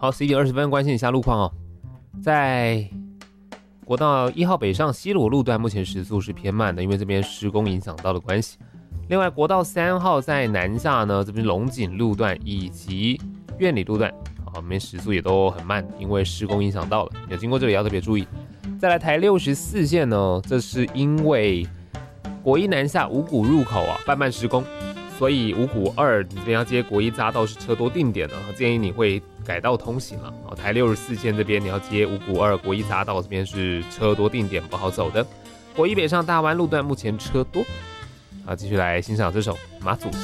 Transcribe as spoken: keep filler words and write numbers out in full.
好，十一点二十分，关心一下路况哦。在国道一号北上西螺路段，目前时速是偏慢的，因为这边施工影响到的关系。另外，国道三号在南下呢，这边龙井路段以及苑里路段，好，这边时速也都很慢，因为施工影响到了，有经过这里要特别注意。再来台六十四线呢，这是因为国一南下五股入口啊，慢慢施工。所以五股二你这边要接国一匝道是车多定点的，建议你会改道通行了。哦，台六十四线这边你要接五股二国一匝道这边是车多定点不好走的。国一北上大湾路段目前车多。好，继续来欣赏这首马祖